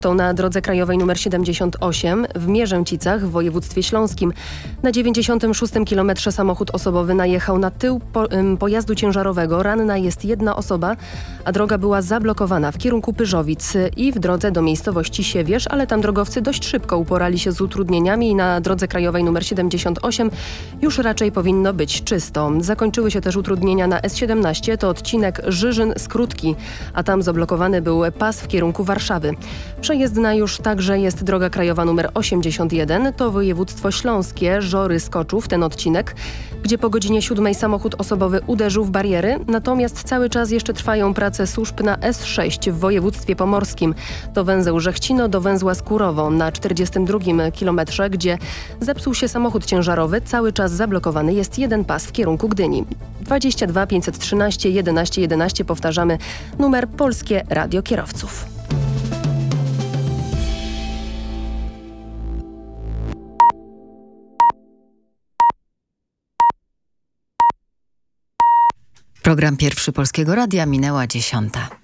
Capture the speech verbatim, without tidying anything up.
To na drodze krajowej nr siedemdziesiąt osiem w Mierzęcicach w województwie śląskim. Na dziewięćdziesiątym szóstym kilometrze samochód osobowy najechał na tył po, ym, pojazdu ciężarowego. Ranna jest jedna osoba, a droga była zablokowana w kierunku Pyrzowic i w drodze do miejscowości Siewierz, ale tam drogowcy dość szybko uporali się z utrudnieniami i na drodze krajowej nr siedemdziesiąt osiem już raczej powinno być czysto. Zakończyły się też utrudnienia na S siedemnaście, to odcinek Żyżyn-Skrótki, a tam zablokowany był pas w kierunku Warszawy. Przejezdna już także jest droga krajowa nr osiemdziesiąt jeden, to województwo śląskie, Żory-Skoczów, ten odcinek, gdzie po godzinie siódmej samochód osobowy uderzył w bariery, natomiast cały czas jeszcze trwają prace służb na S sześć w województwie pomorskim. To węzeł Żechcino do węzła Skurowo na czterdziestym drugim kilometrze, gdzie zepsuł się samochód ciężarowy, cały czas zablokowany jest jeden pas w kierunku Gdyni. dwadzieścia dwa pięćset trzynaście jedenaście jedenaście, powtarzamy numer Polskie Radio Kierowców. Program Pierwszy Polskiego Radia, minęła dziesiąta.